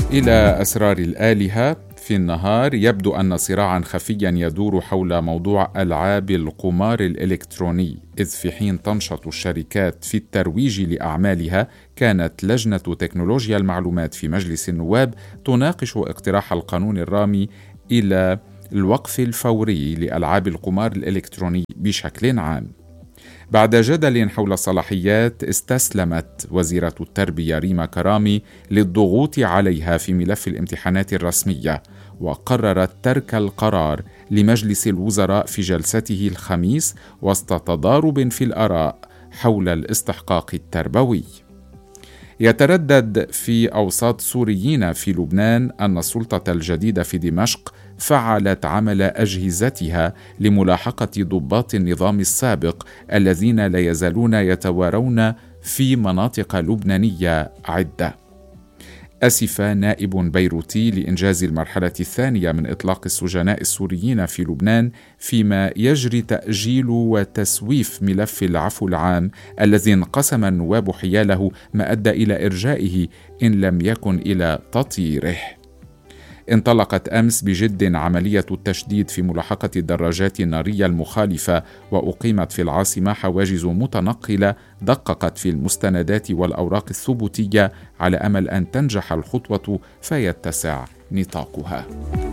إلى أسرار الآلهة. في النهار يبدو أن صراعا خفيا يدور حول موضوع ألعاب القمار الإلكتروني، إذ في حين تنشط الشركات في الترويج لأعمالها، كانت لجنة تكنولوجيا المعلومات في مجلس النواب تناقش اقتراح القانون الرامي إلى الوقف الفوري لألعاب القمار الإلكتروني بشكل عام. بعد جدل حول صلاحيات، استسلمت وزيرة التربية ريما كرامي للضغوط عليها في ملف الامتحانات الرسمية، وقررت ترك القرار لمجلس الوزراء في جلسته الخميس وسط تضارب في الآراء حول الاستحقاق التربوي. يتردد في أوساط سوريين في لبنان أن السلطة الجديدة في دمشق فعلت عمل أجهزتها لملاحقة ضباط النظام السابق الذين لا يزالون يتوارون في مناطق لبنانية عدة. أسف نائب بيروتي لإنجاز المرحلة الثانية من إطلاق السجناء السوريين في لبنان، فيما يجري تأجيل وتسويف ملف العفو العام الذي انقسم النواب حياله، ما أدى إلى إرجائه إن لم يكن إلى تطييره. انطلقت أمس بجد عملية التشديد في ملاحقة الدراجات النارية المخالفة، وأقيمت في العاصمة حواجز متنقلة دققت في المستندات والأوراق الثبوتية على أمل أن تنجح الخطوة فيتسع نطاقها.